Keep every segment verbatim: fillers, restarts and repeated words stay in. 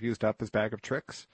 used up as bag of tricks?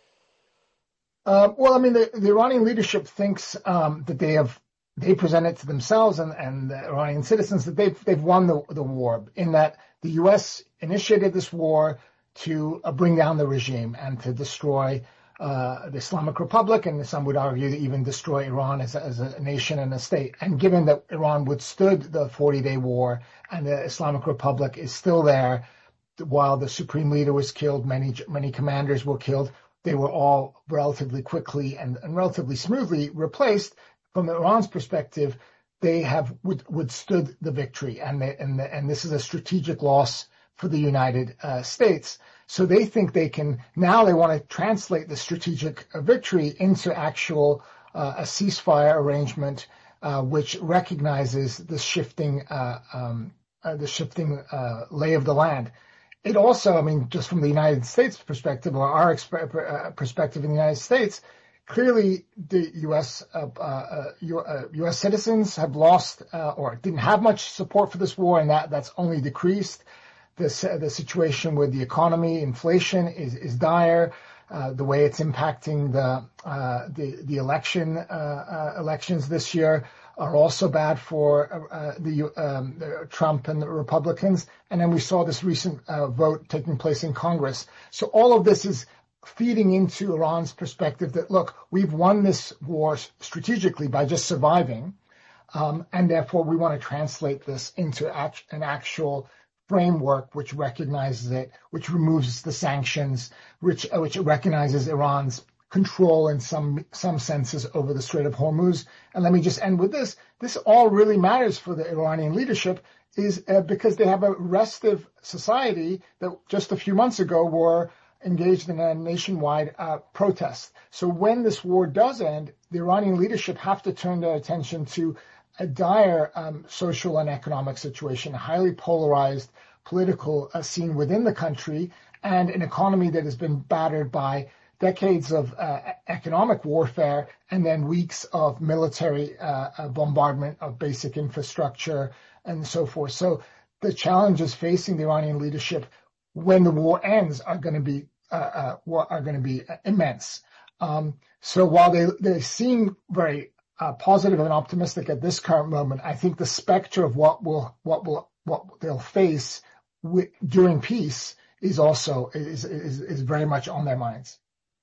Uh, well, I mean, the, the Iranian leadership thinks um, that they have they present it to themselves and, and the Iranian citizens that they've they've won the, the war, in that the U S initiated this war to uh, bring down the regime and to destroy uh, the Islamic Republic, and some would argue to even destroy Iran as a, as a nation and a state. And given that Iran withstood the forty-day war and the Islamic Republic is still there, while the supreme leader was killed, many many commanders were killed. They were all relatively quickly and, and relatively smoothly replaced. From Iran's perspective, they have withstood the victory, and they, and, the, and this is a strategic loss for the United uh, States. So they think they can now. They want to translate the strategic victory into actual uh, a ceasefire arrangement, uh, which recognizes the shifting uh, um, uh, the shifting uh, lay of the land. It also, I mean, just from the United States perspective, or our exp- uh, perspective in the United States, clearly the U S uh, uh, U S citizens have lost uh, or didn't have much support for this war, and that that's only decreased. The the situation with the economy, inflation is is dire. Uh, the way it's impacting the uh, the the election uh, uh, elections this year are also bad for uh, the, um, the Trump and the Republicans. And then we saw this recent uh, vote taking place in Congress. So all of this is feeding into Iran's perspective that, look, we've won this war strategically by just surviving, um, and therefore we want to translate this into act- an actual framework which recognizes it, which removes the sanctions, which uh, which recognizes Iran's control in some some senses over the Strait of Hormuz. And let me just end with this. This all really matters for the Iranian leadership is uh, because they have a restive society that just a few months ago were engaged in a nationwide uh, protest. So when this war does end, the Iranian leadership have to turn their attention to a dire um, social and economic situation, a highly polarized political uh, scene within the country, and an economy that has been battered by decades of uh, economic warfare and then weeks of military uh, uh, bombardment of basic infrastructure and so forth. So the challenges facing the Iranian leadership when the war ends are going to be uh, uh, are going to be immense. Um, so while they they seem very uh, positive and optimistic at this current moment, I think the specter of what will what will what they'll face with, during peace is also is, is is very much on their minds.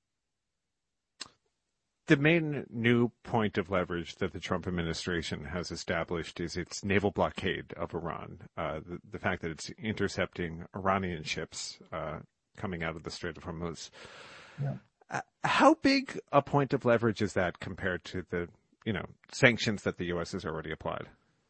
The main new point of leverage that the Trump administration has established is its naval blockade of Iran. Uh, the, the fact that it's intercepting Iranian ships uh, coming out of the Strait of Hormuz. Yeah. Uh, how big a point of leverage is that compared to the, you know, sanctions that the U S has already applied?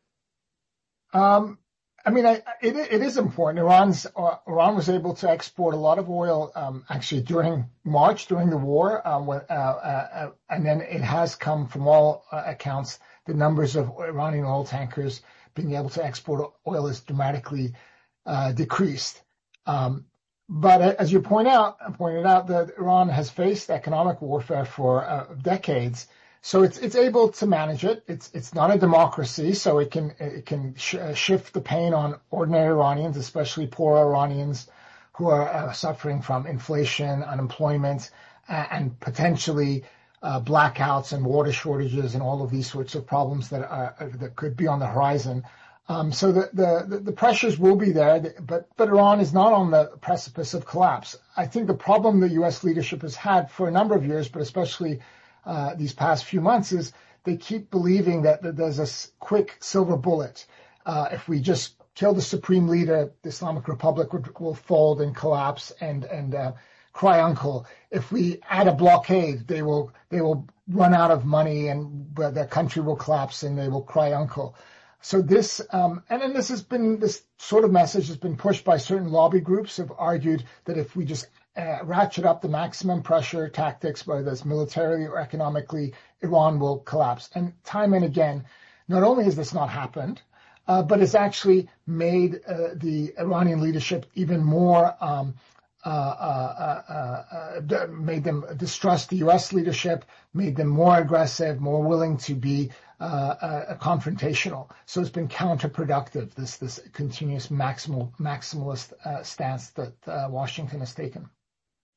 Um, I mean, I, it, it is important. Iran's uh, Iran was able to export a lot of oil, um, actually during March, during the war, um, when, uh, uh, and then it has come from all uh, accounts. The numbers of Iranian oil tankers being able to export oil is dramatically uh, decreased. Um, but as you point out, pointed out, that Iran has faced economic warfare for uh, decades. So it's it's able to manage it. It's it's not a democracy, so it can it can sh- shift the pain on ordinary Iranians, especially poor Iranians, who are uh, suffering from inflation, unemployment, uh, and potentially uh, blackouts and water shortages and all of these sorts of problems that are that could be on the horizon. Um, so the, the the pressures will be there, but but Iran is not on the precipice of collapse. I think the problem the U S leadership has had for a number of years, but especially Uh, these past few months, is they keep believing that, that there's a quick silver bullet. Uh, if we just kill the supreme leader, the Islamic Republic would, will fold and collapse and and uh, cry uncle. If we add a blockade, they will they will run out of money and uh, their country will collapse and they will cry uncle. So this um, and then this has been this sort of message has been pushed by certain lobby groups, have argued that if we just Uh, ratchet up the maximum pressure tactics, whether it's militarily or economically, Iran will collapse. And time and again, not only has this not happened, uh, but it's actually made uh, the Iranian leadership even more, um, uh, uh, uh, uh, made them distrust the U S leadership, made them more aggressive, more willing to be uh, uh, confrontational. So it's been counterproductive, this this continuous maximal maximalist uh, stance that uh, Washington has taken.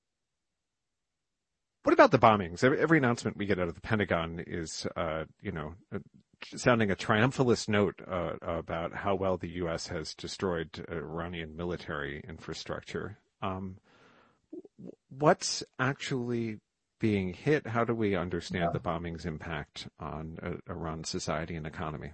What about the bombings? Every, every announcement we get out of the Pentagon is, uh, you know, sounding a triumphalist note uh, about how well the U S has destroyed Iranian military infrastructure. Um, what's actually being hit? How do we understand yeah. the bombing's impact on uh, Iran's society and economy?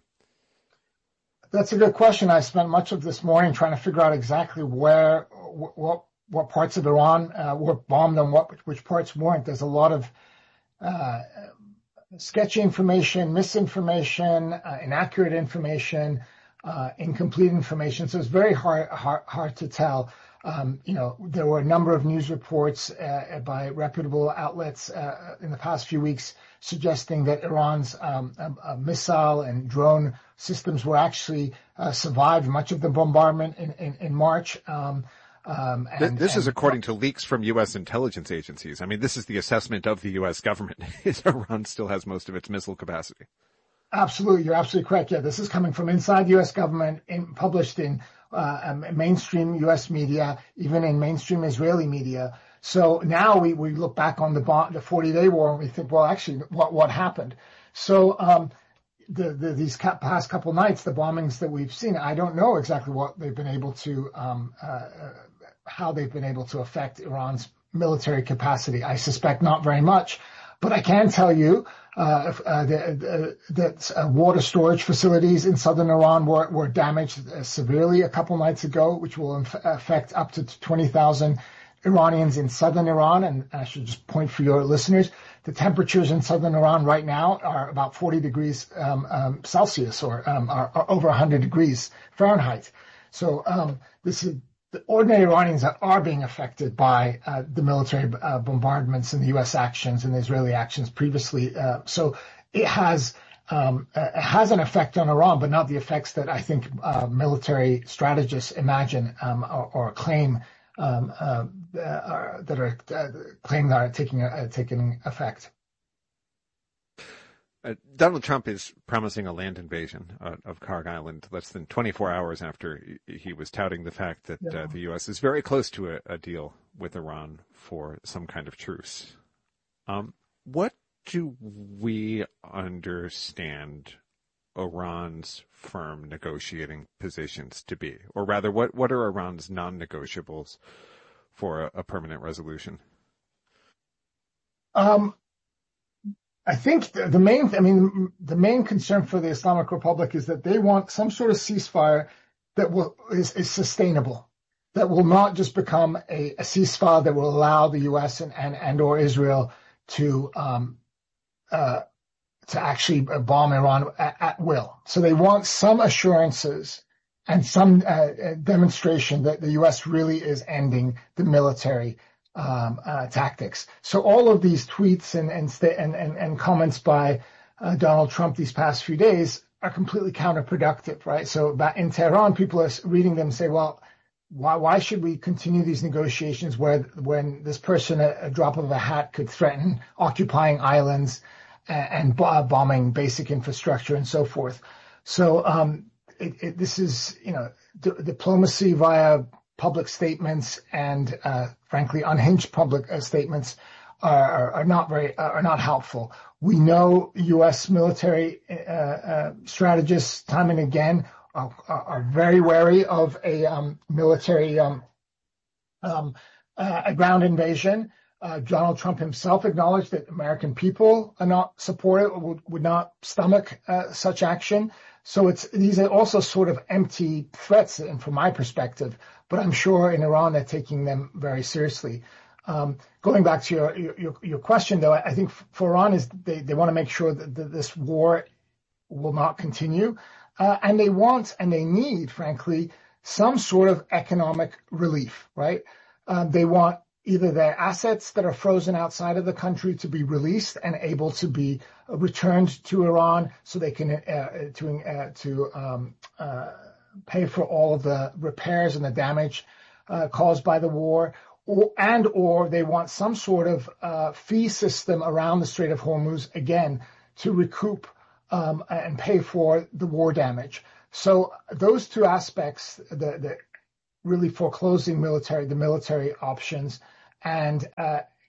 That's a good question. I spent much of this morning trying to figure out exactly where, what, what parts of Iran uh, were bombed and what, which parts weren't. There's a lot of uh, sketchy information, misinformation, uh, inaccurate information, uh, incomplete information. So it's very hard, hard, hard to tell. Um, you know, there were a number of news reports uh, by reputable outlets uh, in the past few weeks suggesting that Iran's um, a, a missile and drone systems were actually uh, survived much of the bombardment in, in, in March. Um, um, and, this and, is according to leaks from U S intelligence agencies. I mean, this is the assessment of the U S government. Iran still has most of its missile capacity. Absolutely. You're absolutely correct. Yeah, this is coming from inside U S government, in, published in uh, um, mainstream U S media, even in mainstream Israeli media. So now we, we look back on the the forty-day war and we think, well, actually, what what happened? So um, the, the these past couple nights, the bombings that we've seen, I don't know exactly what they've been able to, um, uh, how they've been able to affect Iran's military capacity. I suspect not very much. But I can tell you uh, uh, that, uh, that uh, water storage facilities in southern Iran were, were damaged uh, severely a couple nights ago, which will inf- affect up to twenty thousand Iranians in southern Iran. And I should just point for your listeners, the temperatures in southern Iran right now are about forty degrees um, um, Celsius, or um, are, are over one hundred degrees Fahrenheit. So um, this is the ordinary Iranians that are being affected by uh, the military uh, bombardments and the U S actions and the Israeli actions previously. Uh, so it has um, uh, it has an effect on Iran, but not the effects that I think uh, military strategists imagine um, or, or claim um, uh, uh, that are uh, claim that are taking uh, taking effect. Uh, Donald Trump is promising a land invasion uh, of Kharg Island less than twenty-four hours after he was touting the fact that yeah. uh, the U S is very close to a, a deal with Iran for some kind of truce. Um, what do we understand Iran's firm negotiating positions to be? Or rather, what, what are Iran's non-negotiables for a, a permanent resolution? Um. I think the main, I mean, the main concern for the Islamic Republic is that they want some sort of ceasefire that will is, is sustainable, that will not just become a, a ceasefire that will allow the U S and and, and or Israel to um uh to actually bomb Iran at, at will. So they want some assurances and some uh, demonstration that the U S really is ending the military Um, uh, tactics. So all of these tweets and and and, and, and comments by uh, Donald Trump these past few days are completely counterproductive, right? So back in Tehran, people are reading them and say, well, why why should we continue these negotiations where when this person, a, a drop of a hat, could threaten occupying islands and, and uh, bombing basic infrastructure and so forth. So um, it, it, this is, you know, d- diplomacy via public statements and, uh, frankly, unhinged public uh, statements are, are, are not very, uh, are not helpful. We know U S military uh, uh, strategists, time and again, are, are very wary of a um, military um, um, uh, a ground invasion. Uh, Donald Trump himself acknowledged that American people are not supportive, would, would not stomach uh, such action. So it's these are also sort of empty threats, and from my perspective, but I'm sure in Iran they're taking them very seriously. Um, going back to your, your your question, though, I think for Iran is they, they want to make sure that, that this war will not continue, uh, and they want and they need, frankly, some sort of economic relief, right? Uh, they want either their assets that are frozen outside of the country to be released and able to be returned to Iran so they can uh, to uh, to um, uh, pay for all of the repairs and the damage uh, caused by the war, or, and or they want some sort of uh, fee system around the Strait of Hormuz, again, to recoup um, and pay for the war damage. So those two aspects, the, the really foreclosing military, the military options, and uh,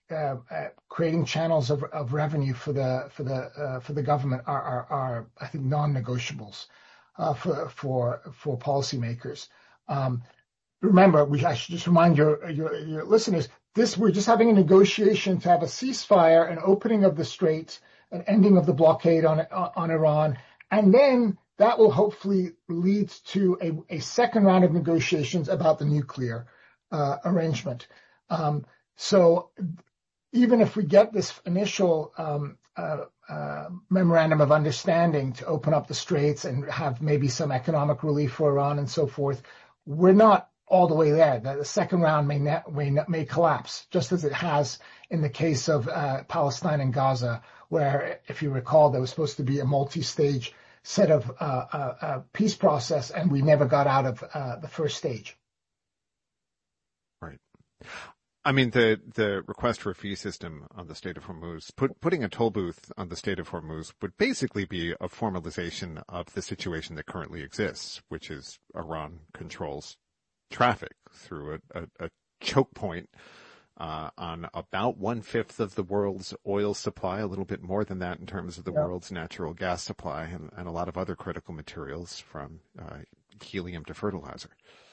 uh, uh, creating channels of, of revenue for the for the uh, for the government are are, are I think non-negotiables uh, for for for policymakers. Um, remember, we I should just remind your, your your listeners, this we're just having a negotiation to have a ceasefire, an opening of the Strait, an ending of the blockade on on Iran, and then that will hopefully lead to a, a second round of negotiations about the nuclear uh, arrangement. Um, so even if we get this initial um, uh, uh, memorandum of understanding to open up the straits and have maybe some economic relief for Iran and so forth, we're not all the way there. The, the second round may, ne- may may collapse, just as it has in the case of uh, Palestine and Gaza, where, if you recall, there was supposed to be a multi-stage set of uh, uh, uh, peace process, and we never got out of uh, the first stage. Right. I mean, the, the request for a fee system on the Strait of Hormuz, put, putting a toll booth on the Strait of Hormuz would basically be a formalization of the situation that currently exists, which is Iran controls traffic through a, a, a choke point uh, on about one-fifth of the world's oil supply, a little bit more than that in terms of the yeah. world's natural gas supply, and, and a lot of other critical materials from uh, helium to fertilizer.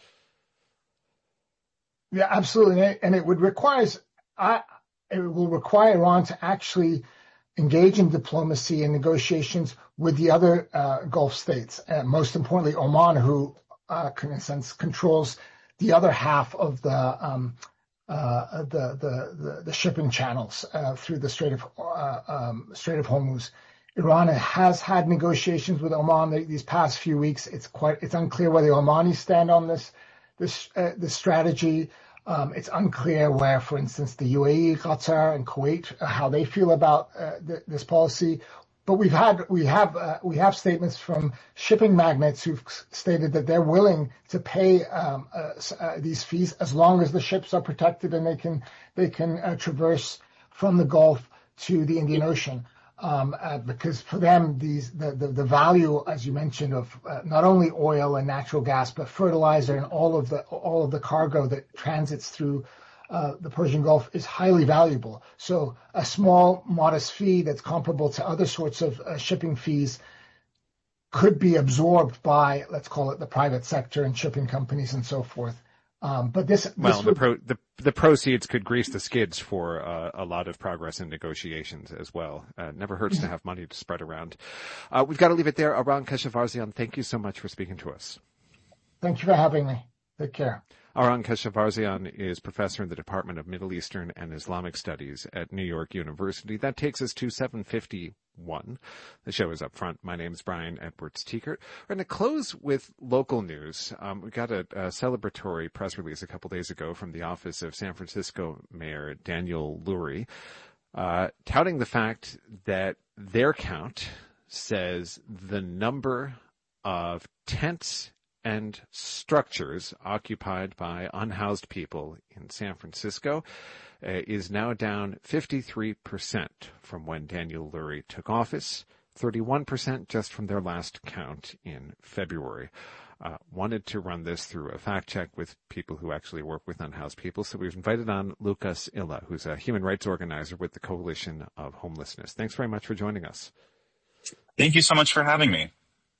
Yeah, absolutely. And it would require, I, it will require Iran to actually engage in diplomacy and negotiations with the other uh, Gulf states, and most importantly, Oman, who, uh, in a sense, controls the other half of the um, uh, the, the, the, the shipping channels uh, through the Strait of uh, um, Strait of Hormuz. Iran has had negotiations with Oman these past few weeks. It's quite it's unclear where the Omanis stand on this this uh, this strategy. Um, it's unclear where, for instance, the U A E, Qatar, and Kuwait, uh, how they feel about uh, th- this policy. But we've had we have uh, we have statements from shipping magnates who've stated that they're willing to pay um, uh, uh, these fees as long as the ships are protected and they can they can uh, traverse from the Gulf to the Indian Ocean. Um, uh, because for them, these the, the, the value, as you mentioned, of uh, not only oil and natural gas, but fertilizer and all of the all of the cargo that transits through uh, the Persian Gulf is highly valuable. So a small, modest fee that's comparable to other sorts of uh, shipping fees could be absorbed by, let's call it, the private sector and shipping companies and so forth. Um, but this, this well, would, the, pro, the the proceeds could grease the skids for uh, a lot of progress in negotiations as well. Uh, never hurts to have money to spread around. Uh, we've got to leave it there. Aran Keshavarzian, thank you so much for speaking to us. Thank you for having me. Take care. Aran Keshavarzian is professor in the Department of Middle Eastern and Islamic Studies at New York University. That takes us to seven fifty-one. The show is up front. My name is Brian Edwards-Tiekert. We're going to close with local news. Um, we got a, a celebratory press release a couple days ago from the office of San Francisco Mayor Daniel Lurie, uh, touting the fact that their count says the number of tents and structures occupied by unhoused people in San Francisco uh, is now down fifty-three percent from when Daniel Lurie took office, thirty-one percent just from their last count in February. Uh, wanted to run this through a fact check with people who actually work with unhoused people, so we've invited on Lucas Illa, who's a human rights organizer with the Coalition of Homelessness. Thanks very much for joining us. Thank you so much for having me.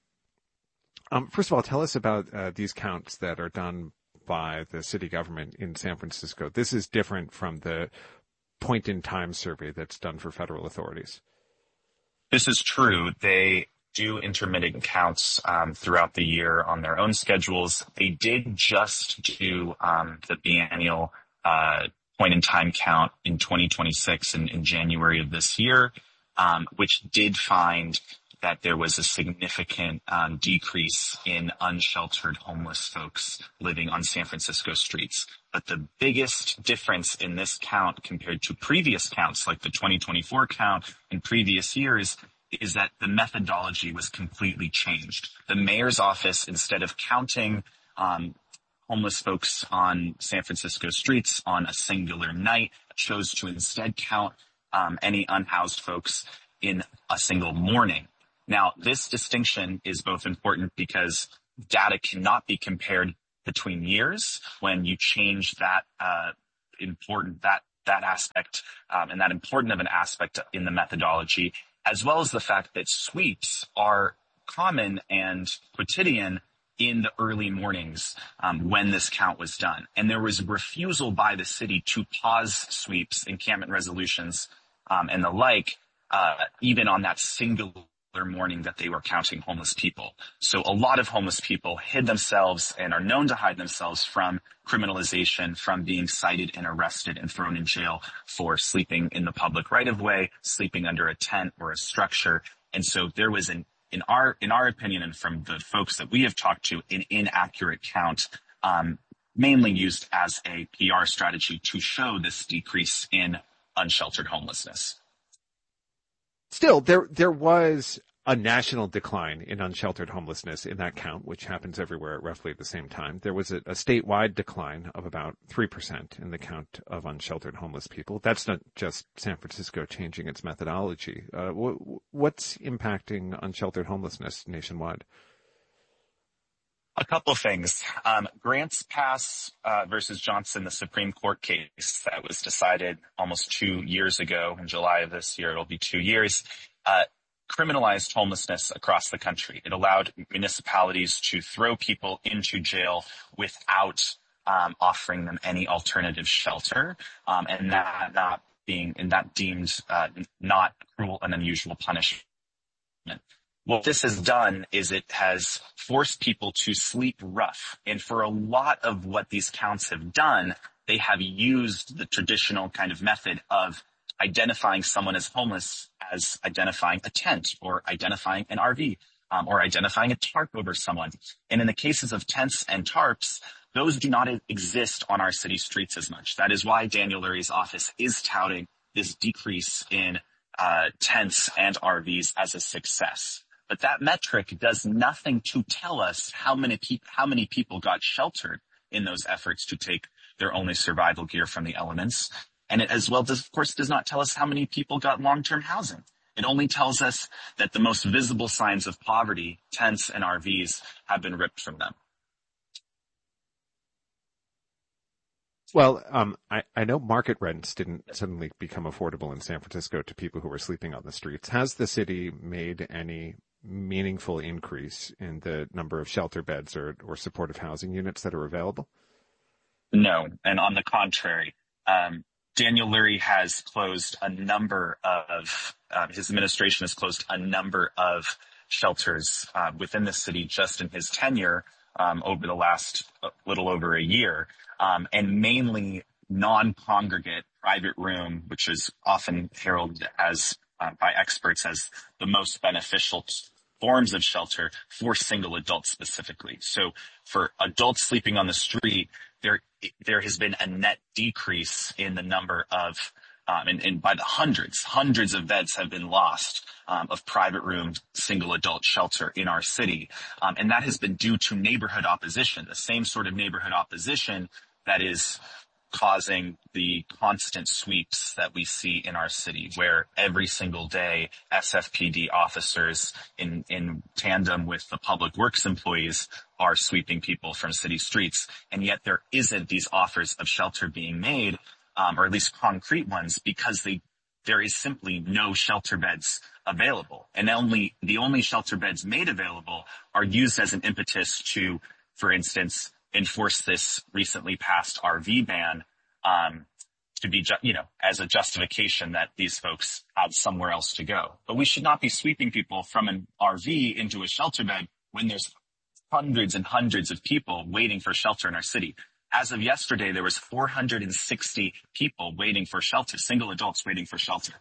Um, first of all, tell us about uh, these counts that are done by the city government in San Francisco. This is different from the point-in-time survey that's done for federal authorities. This is true. They do intermittent counts um, throughout the year on their own schedules. They did just do um, the biennial uh, point-in-time count in twenty twenty-six in, in January of this year, um, which did find that there was a significant um, decrease in unsheltered homeless folks living on San Francisco streets. But the biggest difference in this count compared to previous counts, like the twenty twenty-four count in previous years, is that the methodology was completely changed. The mayor's office, instead of counting um, homeless folks on San Francisco streets on a singular night, chose to instead count um, any unhoused folks in a single morning. Now, this distinction is both important because data cannot be compared between years when you change that uh important that that aspect um, and that important of an aspect in the methodology, as well as the fact that sweeps are common and quotidian in the early mornings um, when this count was done. And there was a refusal by the city to pause sweeps, encampment resolutions, um, and the like, uh, even on that singular morning that they were counting homeless people. So a lot of homeless people hid themselves and are known to hide themselves from criminalization, from being cited and arrested and thrown in jail for sleeping in the public right-of-way, sleeping under a tent or a structure. And so there was an In our, in our opinion, and from the folks that we have talked to, an inaccurate count, um, mainly used as a P R strategy to show this decrease in unsheltered homelessness. Still, there, there was a national decline in unsheltered homelessness in that count, which happens everywhere at roughly the same time. There was a, a statewide decline of about three percent in the count of unsheltered homeless people. That's not just San Francisco changing its methodology. Uh, wh- what's impacting unsheltered homelessness nationwide? A couple of things. Um, Grants Pass uh, versus Johnson, the Supreme Court case that was decided almost two years ago. In July of this year, it'll be two years. Uh, criminalized homelessness across the country. It allowed municipalities to throw people into jail without um, offering them any alternative shelter, um, and that not being and that deemed uh, not cruel and unusual punishment. What this has done is it has forced people to sleep rough, and for a lot of what these counts have done, they have used the traditional kind of method of identifying someone as homeless as identifying a tent or identifying an R V um, or identifying a tarp over someone. And in the cases of tents and tarps, those do not exist on our city streets as much. That is why Daniel Lurie's office is touting this decrease in uh, tents and R Vs as a success. But that metric does nothing to tell us how many people how many people got sheltered in those efforts to take their only survival gear from the elements. And it as well, does, of course, does not tell us how many people got long-term housing. It only tells us that the most visible signs of poverty, tents and R Vs, have been ripped from them. Well, um, I, I know market rents didn't suddenly become affordable in San Francisco to people who were sleeping on the streets. Has the city made any meaningful increase in the number of shelter beds or, or supportive housing units that are available? No, and on the contrary, um, Daniel Lurie has closed a number of, uh, his administration has closed a number of shelters uh, within the city just in his tenure um, over the last uh, little over a year, um, and mainly non-congregate private room, which is often heralded as uh, by experts as the most beneficial t- forms of shelter for single adults specifically. So for adults sleeping on the street, there there has been a net decrease in the number of, um, and, and by the hundreds, hundreds of beds have been lost um, of private room single adult shelter in our city. Um, and that has been due to neighborhood opposition, the same sort of neighborhood opposition that is causing the constant sweeps that we see in our city, where every single day S F P D officers in, in tandem with the public works employees are sweeping people from city streets. And yet there isn't these offers of shelter being made, um, or at least concrete ones, because they, there is simply no shelter beds available. And only, the only shelter beds made available are used as an impetus to, for instance, enforce this recently passed R V ban, um, to be, ju- you know, as a justification that these folks have somewhere else to go. But we should not be sweeping people from an R V into a shelter bed when there's hundreds and hundreds of people waiting for shelter in our city. As of yesterday, there was four hundred sixty people waiting for shelter, single adults waiting for shelter.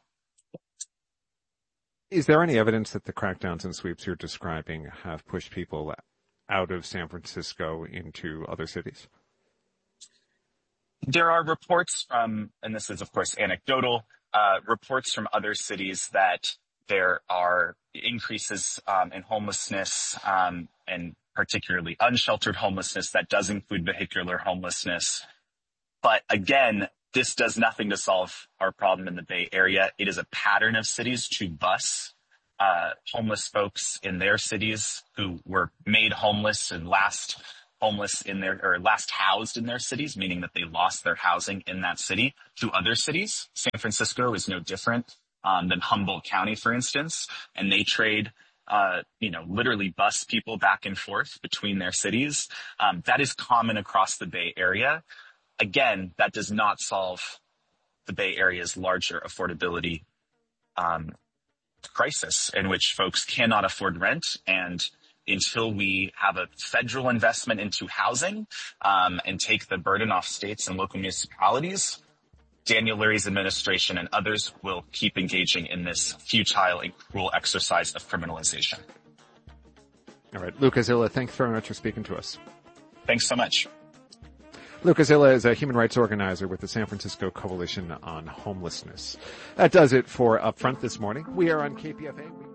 Is there any evidence that the crackdowns and sweeps you're describing have pushed people out of San Francisco into other cities? There are reports from, and this is of course anecdotal, uh, reports from other cities that there are increases um, in homelessness, um, and particularly unsheltered homelessness that does include vehicular homelessness. But again, this does nothing to solve our problem in the Bay Area. It is a pattern of cities to bus uh, homeless folks in their cities who were made homeless in last homeless in their, or last housed in their cities, meaning that they lost their housing in that city to other cities. San Francisco is no different um, than Humboldt County, for instance, and they trade Uh, you know, literally bus people back and forth between their cities. Um, that is common across the Bay Area. Again, that does not solve the Bay Area's larger affordability um, crisis, in which folks cannot afford rent. And until we have a federal investment into housing um, and take the burden off states and local municipalities, Daniel Leary's administration and others will keep engaging in this futile and cruel exercise of criminalization. All right. Luca Zilla, thanks very much for speaking to us. Thanks so much. Luca Zilla is a human rights organizer with the San Francisco Coalition on Homelessness. That does it for Upfront this morning. We are on K P F A.